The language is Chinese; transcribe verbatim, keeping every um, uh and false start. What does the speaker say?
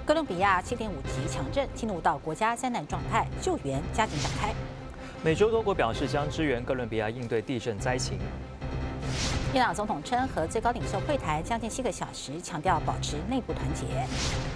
哥伦比亚七点五级强震进入到国家灾难状态，救援加紧展开。 美洲多国表示将支援哥伦比亚应对地震灾情。 伊朗总统称和最高领袖会谈将近七个小时，强调保持内部团结。